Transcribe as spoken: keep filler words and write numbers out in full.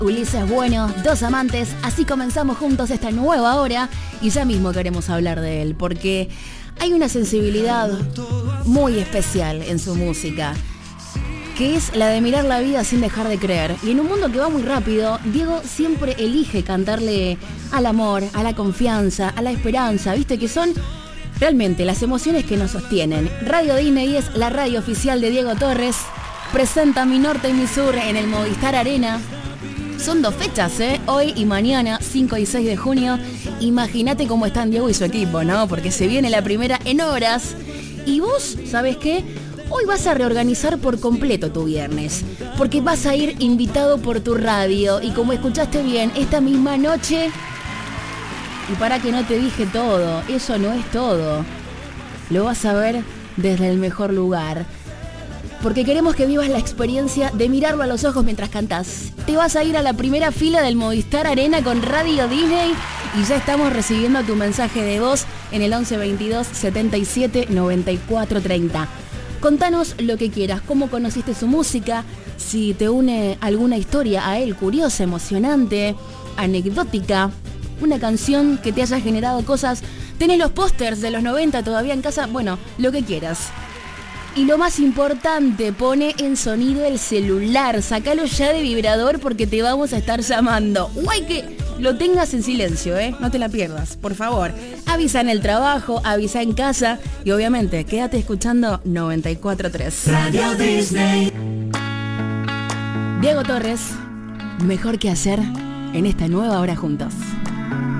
Ulises Bueno, Dos Amantes. Así comenzamos juntos esta nueva hora y ya mismo queremos hablar de él porque hay una sensibilidad muy especial en su música, que es la de mirar la vida sin dejar de creer. Y en un mundo que va muy rápido, Diego siempre elige cantarle al amor, a la confianza, a la esperanza, viste que son realmente las emociones que nos sostienen. Radio Disney es la radio oficial de Diego Torres. Presenta Mi Norte y Mi Sur en el Movistar Arena. Son dos fechas, ¿eh? Hoy y mañana, cinco y seis de junio. Imagínate cómo están Diego y su equipo, ¿no? Porque se viene la primera en horas. Y vos, ¿sabés qué? Hoy vas a reorganizar por completo tu viernes. Porque vas a ir invitado por tu radio. Y como escuchaste bien, esta misma noche... Y para que no te dije todo, eso no es todo. Lo vas a ver desde el mejor lugar. Porque queremos que vivas la experiencia de mirarlo a los ojos mientras cantás. Te vas a ir a la primera fila del Movistar Arena con Radio Disney y ya estamos recibiendo tu mensaje de voz en el once veintidós setenta y siete noventa y cuatro treinta. Contanos lo que quieras, cómo conociste su música, si te une alguna historia a él curiosa, emocionante, anecdótica, una canción que te haya generado cosas. Tenés los pósters de los noventa todavía en casa, bueno, lo que quieras. Y lo más importante, pone en sonido el celular, sácalo ya de vibrador porque te vamos a estar llamando. Guay que lo tengas en silencio, ¿eh? No te la pierdas, por favor. Avisa en el trabajo, avisa en casa y obviamente quédate escuchando noventa y cuatro tres. Radio Disney. Diego Torres, mejor que hacer en esta nueva hora juntos.